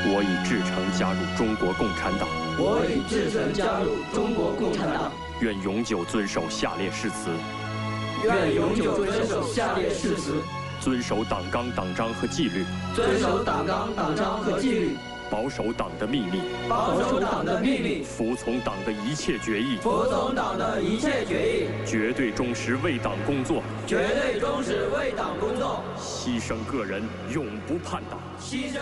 我已至诚加入中国共产党。 我已至诚加入中国共产党。 愿永久遵守下列誓词。 愿永久遵守下列誓词。 遵守党纲、党章和纪律。 遵守党纲、党章和纪律。 保守党的秘密。 保守党的秘密。 服从党的一切决议。 服从党的一切决议。 绝对忠实为党工作。 绝对忠实为党工作。 牺牲个人，永不叛党。 牺牲